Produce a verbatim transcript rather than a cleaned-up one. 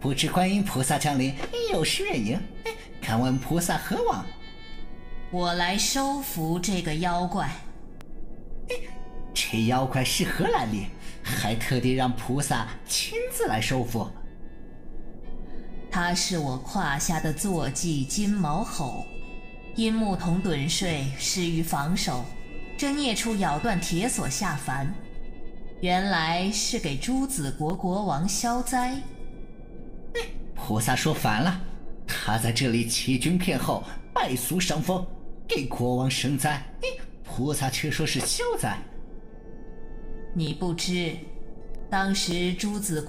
不知观音菩萨降临有失远迎，敢问菩萨何往？ 我来收服这个妖怪。 这妖怪是何来历？还特地让菩萨亲自来收服？ 他是我胯下的坐骑金毛吼，因牧童盹睡失于防守，这孽畜咬断铁索下凡，原来是给朱子国国王消灾。 菩萨说反了，他在这里欺君骗后，败俗伤风，给国王生灾，菩萨却说是消灾。 你不知，当时朱子